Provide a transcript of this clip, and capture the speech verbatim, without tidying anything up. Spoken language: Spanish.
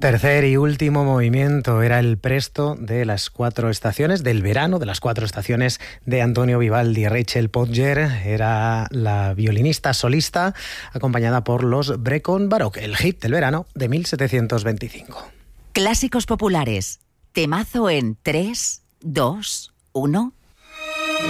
Tercer y último movimiento era el Presto de las cuatro estaciones del verano, de las cuatro estaciones de Antonio Vivaldi. Rachel Podger era la violinista solista, acompañada por los Brecon Baroque, el hit del verano de mil setecientos veinticinco. Clásicos populares. Temazo en tres, dos, uno.